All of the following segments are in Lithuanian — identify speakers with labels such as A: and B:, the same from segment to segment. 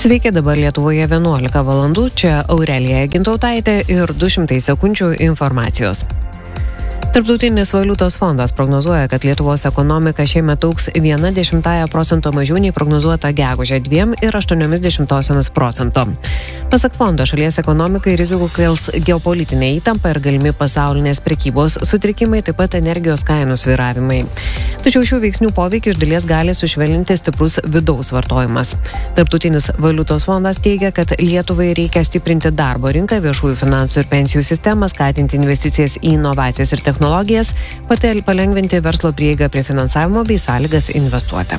A: Sveiki, dabar Lietuvoje 11 valandų, čia Aurelija Gintautaitė ir 200 sekundžių informacijos. Tarptautinis valiutos fondas prognozuoja, kad Lietuvos ekonomika šiemet augs 0,1% mažiau nei prognozuota gegužę 2,8%. Pasak fondo, šalies ekonomikai rizikų kels geopolitinė įtampa ir galimi pasaulinės prekybos sutrikimai, taip pat energijos kainų svyravimai. Tačiau šių veiksnių poveikį iš dalies gali sušvelninti stiprus vidaus vartojimas. Tarptautinis valiutos fondas teigia, kad Lietuvai reikia stiprinti darbo rinką, viešųjų finansų ir pensijų sistemą, skatinti investicijas į inovacijas ir technologijas, palengvinti verslo prieigą prie finansavimo bei sąlygas investuoti.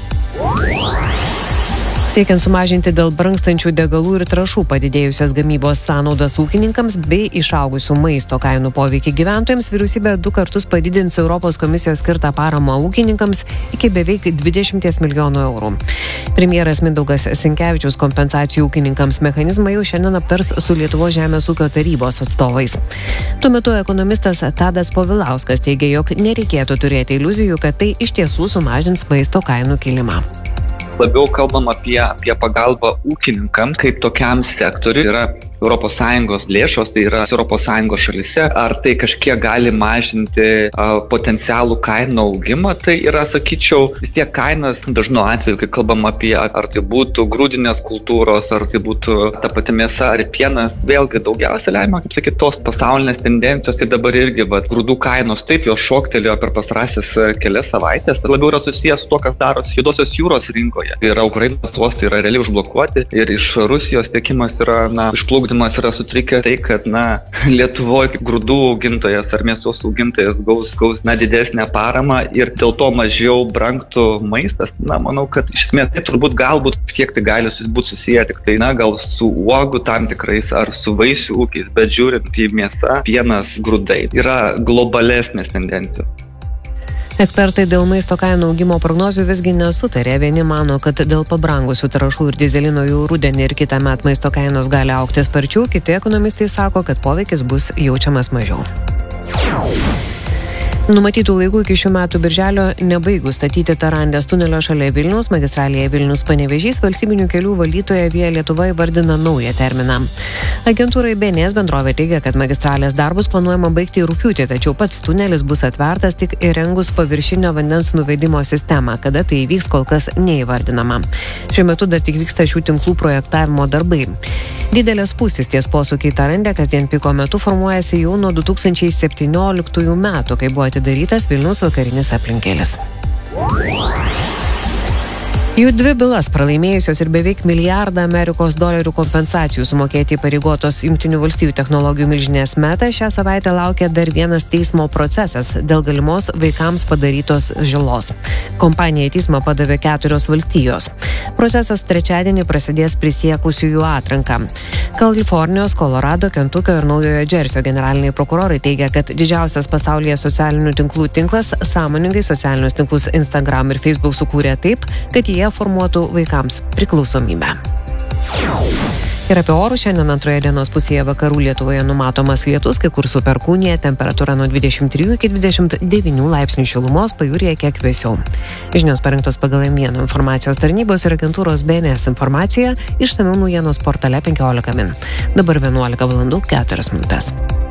A: Siekiant sumažinti dėl brangstančių degalų ir trąšų padidėjusias gamybos sąnaudas ūkininkams bei išaugusių maisto kainų poveikį gyventojams, vyriausybė 2 kartus padidins Europos komisijos skirtą paramą ūkininkams iki beveik 20 milijonų eurų. Premjeras Mindaugas Sinkevičius kompensacijų ūkininkams mechanizmą jau šiandien aptars su Lietuvos žemės ūkio tarybos atstovais. Tuo metu ekonomistas Tadas Povilauskas teigia, jog nereikėtų turėti iliuzijų, kad tai iš tiesų sumažins maisto kainų kilimą.
B: Labiau kalbam apie pagalbą ūkininkams kaip tokiam sektoriui. Yra ES lėšos, tai yra ES šalyse. Ar tai kažkiek gali mažinti potencialų kainų augimą? Tai yra, sakyčiau, vis tiek kainas dažnu atveju, kai kalbam apie ar tai būtų grūdinės kultūros, ar tai būtų ta pati mėsa ar pienas, vėlgi daugiausia lemia, kaip sakyt, tos pasaulinės tendencijos. Tai dabar irgi grūdų kainos taip jos šoktelėjo per pastarąsias kelias savaitės. Tai labiau yra susijęs su to, kas darosi Juodosios jūros rinkoje. Tai yra Ukrainos uostai yra realiai užblokuoti ir iš Rusijos tiekimas yra išplukdymas yra sutrikęs. Tai, kad Lietuvoje grūdų augintojas ar mėsos augintojas gaus didesnę paramą ir dėl to mažiau brangtų maistas. Manau, kad iš esmės tai galbūt kiek tai gali būti susiję tik tai gal su uogų tam tikrais ar su vaisių ūkiais, bet žiūrint į mėsą, pienas, grūdai yra globalesnės tendencijos.
A: Ekspertai dėl maisto kainų augimo prognozių visgi nesutarė. Vieni mano, kad dėl pabrangusių trąšų ir dyzelino jau rudenį ir kitąmet maisto kainos gali augti sparčiau, kiti ekonomistai sako, kad poveikis bus jaučiamas mažiau. Numatytų laikų iki šių metų birželio nebaigus statyti Tarandės tunelio šalia Vilniaus, magistralėje Vilnius-Panevėžys, valstybinių kelių valytoja Via Lietuva įvardina naują terminą. Agentūrai BNS bendrovė teigia, kad magistralės darbus planuojama baigti rugpjūtį, tačiau pats tunelis bus atvertas tik įrengus paviršinio vandens nuvedimo sistemą. Kada tai įvyks, kol kas neįvardinama. Šiuo metu dar tik vyksta šių tinklų projektavimo darbai. Didelės spūstys ties posūkiai Tarandė kasdien piko metu formuojasi jau nuo 2017 metų, kai buvo atidarytas Vilniaus vakarinis aplinkėlis. Jų 2 bylas pralaimėjusios ir beveik $1 milijardą kompensacijų sumokėti įpareigotos Jungtinių valstijų technologijų milžinės Meta šią savaitę laukia dar vienas teismo procesas dėl galimos vaikams padarytos žalos. Kompaniją į teismą padavė 4 valstijos. Procesas trečiadienį prasidės prisiekusiųjų atranka. Kalifornijos, Kolorado, Kentukio ir Naujojo Džersio generaliniai prokurorai teigia, kad didžiausias pasaulyje socialinių tinklų tinklas sąmoningai socialinius tinklus Instagram ir Facebook sukūrė taip, kad jie formuotų vaikams priklausomybę. Ir apie orus šiandien antroje dienos pusėje vakarų Lietuvoje numatomas lietus, kai kur su perkūnija, temperatūra nuo 23 iki 29 laipsnių šilumos, pajūryje kiek vėsiau. Žinios parengtos pagal M1 informacijos tarnybos ir agentūros BNS informaciją, išsamiau naujienos portale 15 min. Dabar 11 valandų 4 minutės.